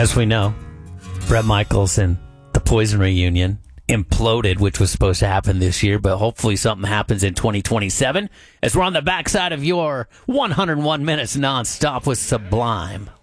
As we know, Bret Michaels and the Poison reunion imploded, which was supposed to happen this year, but hopefully something happens in 2027 as we're on the backside of your 101 minutes nonstop with Sublime.